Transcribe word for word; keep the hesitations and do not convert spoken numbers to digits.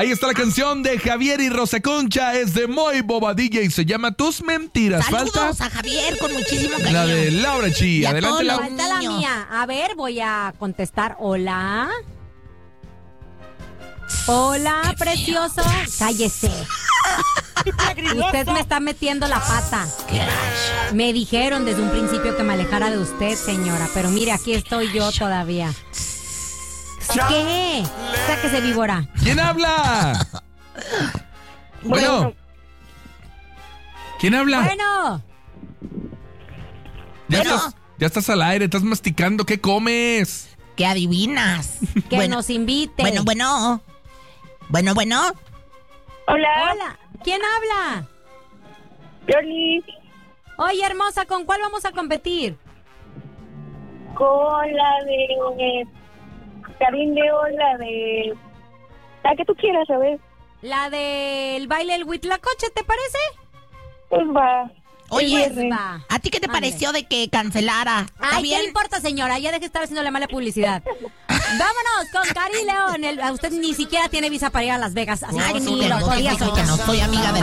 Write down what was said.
Ahí está la canción de Javier y Rosa Concha, es de Muy Bobadilla y se llama Tus Mentiras. Saludos Falta a Javier con muchísimo cariño. la de Laura Chi. Y a Adelante, todos Laura. los Falta la niños. mía. A ver, voy a contestar. Hola. Hola, precioso. Cállese. Usted me está metiendo la pata. Qué gacho. Me dijeron desde un principio que me alejara de usted, señora. Pero mire, aquí estoy yo todavía. ¿Qué? Sáquese, víbora. ¿Quién habla? Bueno. ¿Quién habla? Bueno. Ya, Bueno. estás, ya estás al aire, estás masticando. ¿Qué comes? ¿Qué adivinas? Que bueno, nos invite. bueno, bueno. Bueno, bueno. Hola, Hola. ¿Quién habla? Yoli, Oye, hermosa, ¿con cuál vamos a competir? con la de Karim León, la de la que tú quieras, a ver. La del baile del Huitlacoche, ¿te parece? Pues va. Oye, Pues va. ¿a ti qué te Ándale. pareció de que cancelara? ¿Está Ay, ¿qué bien? le importa, señora? Ya deje de estar haciéndole mala publicidad. Vámonos con Cari León. El- a usted ni siquiera tiene visa para ir a Las Vegas. Así Ay, que no, ni te lo lo podía dije que soñar. no soy amiga de